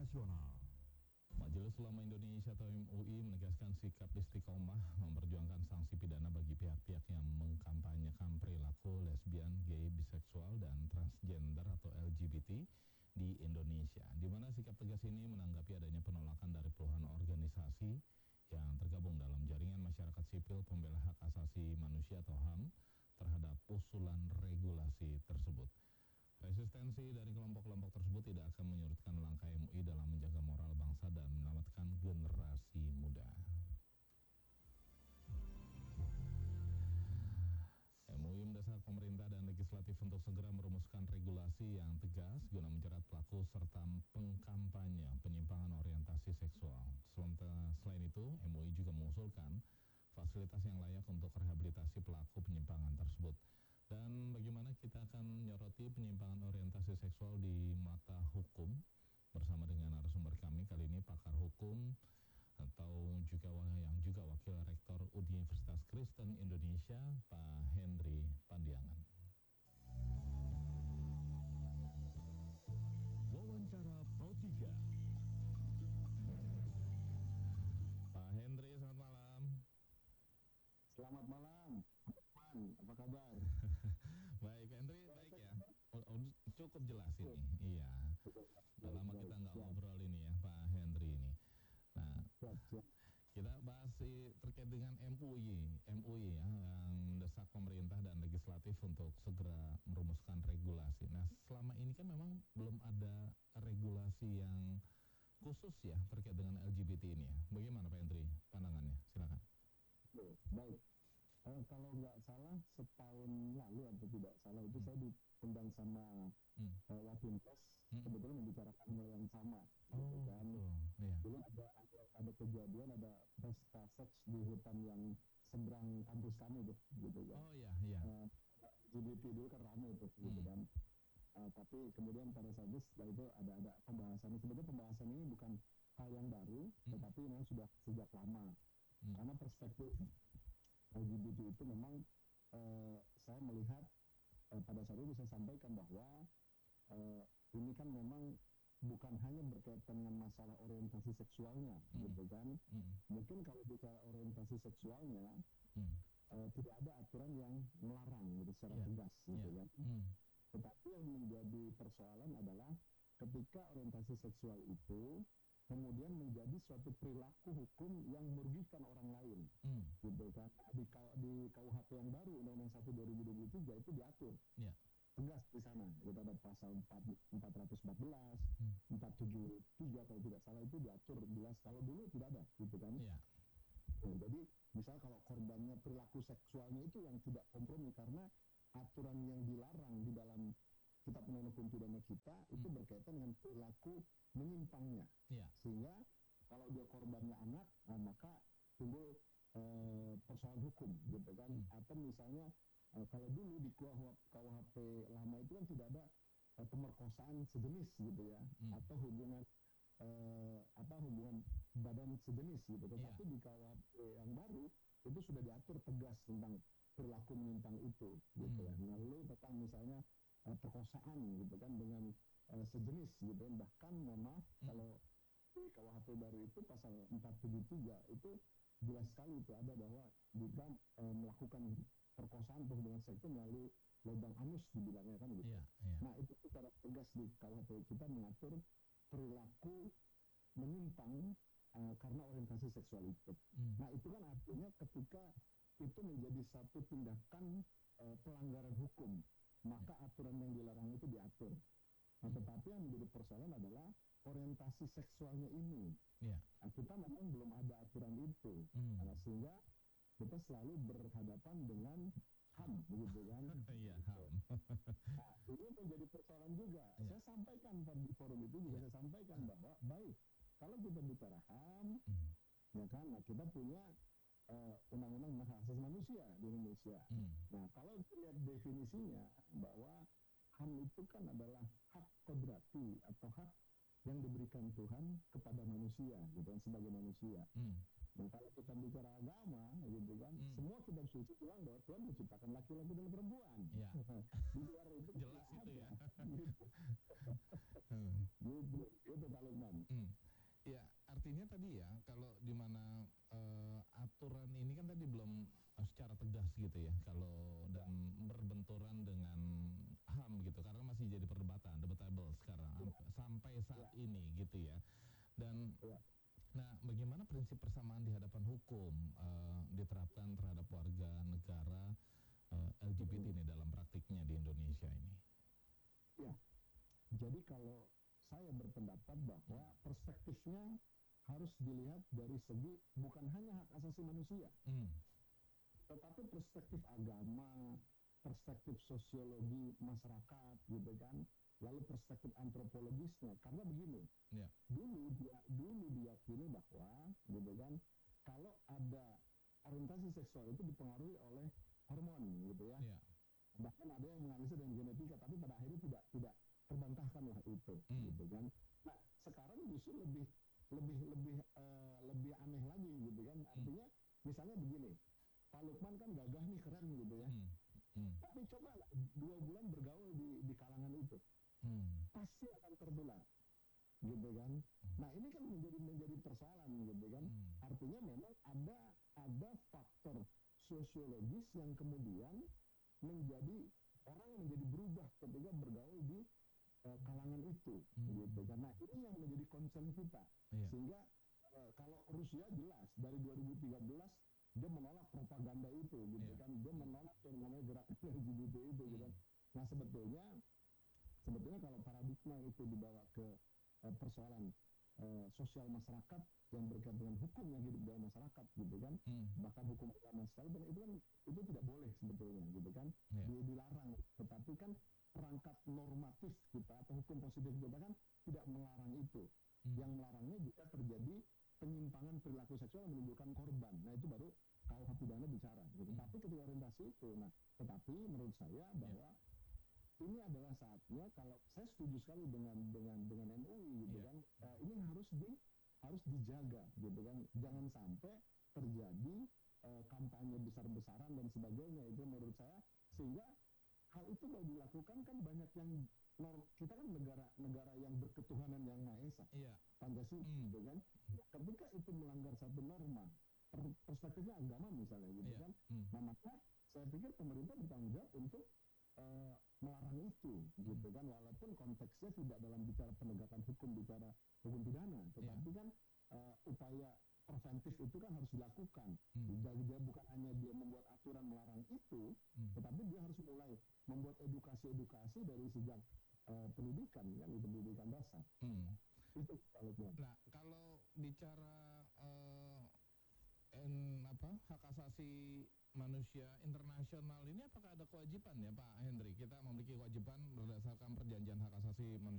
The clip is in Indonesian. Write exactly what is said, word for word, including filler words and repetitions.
nasional. Majelis Ulama Indonesia atau M U I menegaskan sikap istiqomah memperjuangkan sanksi pidana bagi pihak-pihak yang mengkampanyekan perilaku lesbian, gay, biseksual, dan transgender atau L G B T di Indonesia. Di mana sikap tegas ini menanggapi adanya penolakan dari puluhan organisasi yang tergabung dalam jaringan masyarakat sipil pembela hak asasi manusia atau H A M terhadap usulan regulasi tersebut. Resistensi dari kelompok-kelompok tersebut tidak akan menyurutkan langkah M U I dalam menjaga moral bangsa dan menyelamatkan generasi muda. M U I mendesak pemerintah dan legislatif untuk segera merumuskan regulasi yang tegas guna menjerat pelaku serta pengkampanye penyimpangan orientasi seksual. Selain itu, M U I juga mengusulkan fasilitas yang layak untuk rehabilitasi pelaku penyimpangan tersebut. Dan bagaimana kita akan menyoroti penyimpangan orientasi seksual di mata hukum bersama dengan narasumber kami kali ini, pakar hukum atau juga yang juga wakil rektor Universitas Kristen Indonesia, Pak Henry Pandiangan. Wawancara Pro tiga. Pak Henry, selamat malam. Selamat malam, apa kabar? Baik, Henry, baik ya. Oh, oh, cukup jelas ini. Iya. Udah lama kita nggak ngobrol ini ya, Pak Henry ini. Nah, kita bahas terkait dengan M U I, M U I ya, yang mendesak pemerintah dan legislatif untuk segera merumuskan regulasi. Nah, selama ini kan memang belum ada regulasi yang khusus ya terkait dengan L G B T ini ya. Bagaimana Pak Henry pandangannya? Silakan. Baik. Uh, kalau nggak salah setahun lalu atau tidak salah itu hmm. saya diundang sama hmm. uh, Wapinpres hmm. kebetulan membicarakan hal yang sama, oh, gitu kan. Oh, iya. Dulu ada, ada ada kejadian ada pesta seks di hutan yang seberang kampus kami tuh, gitu kan. Oh iya iya. Uh, L G B T dulu kan ramai tuh, hmm. gitu kan. Uh, tapi kemudian pada saat itu setelah itu ada ada pembahasan. Sebenarnya pembahasan ini bukan hal yang baru, hmm. tetapi memang sudah sejak lama. Hmm. Karena perspektif L G B T itu memang uh, saya melihat uh, pada saat itu saya sampaikan bahwa uh, ini kan memang bukan hanya berkaitan dengan masalah orientasi seksualnya, mm. gitu kan. Mm. Mungkin kalau bicara orientasi seksualnya mm. uh, tidak ada aturan yang melarang gitu secara yeah. tegas, gitu yeah. kan. Mm. Tetapi yang menjadi persoalan adalah ketika orientasi seksual itu kemudian menjadi suatu perilaku hukum yang merugikan orang lain, mm. gitu kan. Di, di K U H P yang baru Undang-Undang satu dua ribu dua puluh tiga itu diatur yeah. tegas di sana. Kita ada pasal empat ratus empat belas, mm. empat ratus tujuh puluh tiga kalau tidak salah itu diatur jelas. Kalau dulu tidak ada, gitu kan. Yeah. Nah, jadi misal kalau korbannya perilaku seksualnya itu yang tidak kompromi karena aturan yang dilarang di dalam Kitab Undang-Undang Hukum Pidana kita mm. itu berkaitan dengan perilaku menyimpangnya, yeah. sehingga kalau dia korbannya anak, nah, maka timbul uh, persoalan hukum, gitu kan. Hmm. Atau misalnya uh, kalau dulu di K U H P lama itu kan tidak ada uh, pemerkosaan sejenis, gitu ya, hmm. atau hubungan uh, apa hubungan badan sejenis, gitu. Tetapi yeah. di K U H P yang baru itu sudah diatur tegas tentang perilaku menyimpang itu, gitu hmm. ya. Nah, lalu tentang misalnya uh, perkosaan, gitu kan, dengan Uh, sejenis, gitu. Bahkan mohon maaf hmm. kalau di K U H P baru itu pasal empat ratus tujuh puluh tiga itu jelas sekali itu ada bahwa jika uh, melakukan perkosaan atau hubungan seks itu melalui lubang anus dibilangnya kan gitu. Yeah, yeah. Nah itu secara tegas di K U H P kita mengatur perilaku menyimpang uh, karena orientasi seksual itu. Hmm. Nah itu kan artinya ketika itu menjadi satu tindakan uh, pelanggaran hukum, maka yeah. aturan yang dilarang itu diatur. Nah, tetapi yang menjadi persoalan adalah orientasi seksualnya ini. Yeah. Nah, kita memang belum ada aturan itu, mm. nah, sehingga kita selalu berhadapan dengan H A M, begitu kan? Iya, H A M. Nah, ini menjadi persoalan juga. Yeah. Saya sampaikan di forum itu juga yeah. saya sampaikan yeah. bahwa baik kalau kita bicara H A M, mm. ya kan, nah kita punya uh, undang-undang hak asasi manusia di Indonesia. Mm. Nah, kalau lihat definisinya bahwa H A M itu kan adalah hak kodrati atau hak yang diberikan Tuhan kepada manusia, gitu kan, sebagai manusia. Hmm. Nah, kalau kita bicara agama, gitu kan, hmm. semua kitab suci bilang bahwa Tuhan menciptakan laki-laki dan perempuan. Ya. Di luar itu jelas itu ada. ya. Gitu. hmm. gitu, itu Pak Lukman. Hmm. artinya tadi ya, kalau di mana eh, aturan ini kan tadi belum eh, secara tegas gitu ya, kalau dan berbenturan dengan H A M gitu, karena masih jadi perdebatan, debatable sekarang am- sampai saat ini gitu ya. Dan Ya. nah, bagaimana prinsip persamaan di hadapan hukum eh, diterapkan terhadap warga negara eh, L G B T ini dalam praktiknya di Indonesia ini? Ya, jadi kalau saya berpendapat bahwa perspektifnya harus dilihat dari segi bukan hanya hak asasi manusia, Hmm. tetapi perspektif agama, perspektif sosiologi masyarakat, gitu kan, lalu perspektif antropologisnya. Karena begini, Ya. dulu dia dulu diyakini bahwa, gitu kan, kalau ada orientasi seksual itu dipengaruhi oleh hormon, gitu ya. Ya. Bahkan ada yang menganalisa dengan genetika, tapi pada akhirnya tidak tidak terbantahkan lah itu, Hmm. gitu kan. Nah, sekarang justru lebih lebih lebih eh, lebih aneh lagi, gitu kan. Artinya misalnya begini, Pak Lukman kan gagah nih, keren gitu ya. Hmm. Hmm. Tapi coba lah, dua bulan bergaul di di kalangan itu, Hmm. pasti akan tertular, gitu kan. Nah, ini kan menjadi menjadi persoalan, gitu kan. Hmm. Artinya memang ada ada faktor sosiologis yang kemudian menjadi orang menjadi berubah ketika bergaul di eh, kalangan itu, Hmm. gitu. Karena ini yang menjadi concern kita, Iya. sehingga eh, kalau Rusia jelas dari dua ribu tiga belas dia menolak propaganda itu, gitu Iya. kan. Dia menolak yang namanya gerakan L G B T itu, gitu kan. Nah, sebetulnya sebetulnya kalau paradigma itu dibawa ke eh, persoalan eh, sosial masyarakat yang berkaitan dengan hukum yang hidup dalam masyarakat, gitu kan. Hmm. Bahkan hukum agama sekalipun itu kan itu tidak boleh sebetulnya, gitu kan. Iya. Di- dilarang, tetapi kan perangkat normatif kita atau hukum positif kita kan tidak melarang itu. Hmm. Yang melarangnya jika terjadi penyimpangan perilaku seksual yang menimbulkan korban. Nah, itu baru K U H pidana bicara, gitu. Hmm. Tapi ketika orientasi itu, nah, tetapi menurut saya bahwa ini adalah saatnya, kalau saya setuju sekali dengan dengan dengan M U I, gitu Iya. kan. Eh, ini harus di harus dijaga, gitu kan. Jangan sampai terjadi eh, kampanye besar-besaran dan sebagainya, itu menurut saya. Sehingga hal itu kalau dilakukan kan banyak yang nor- kita kan negara negara yang berketuhanan yang Maha Esa, Iya. Pancasila, Hmm. gitu kan. Ketika itu melanggar satu norma, per- perspektifnya agama misalnya, gitu Iya. kan. Hmm. Nah, maka saya pikir pemerintah bertanggung jawab untuk eh, melarang itu, gitu kan. Walaupun konteksnya tidak dalam bicara penegakan hukum, bicara hukum pidana, tetapi kan eh, upaya preventif itu kan harus dilakukan. Hmm. Jadi dia bukan hanya dia membuat aturan melarang itu, Hmm. tetapi dia harus mulai membuat edukasi-edukasi dari sejak eh, pendidikan, kan, itu pendidikan dasar. Hmm. Itu kalau Tuhan. Nah, kalau bicara eh, en, apa hak asasi manusia internasional ini, apakah ada kewajiban ya Pak Hendri? Kita memiliki kewajiban berdasarkan perjanjian hak asasi manusia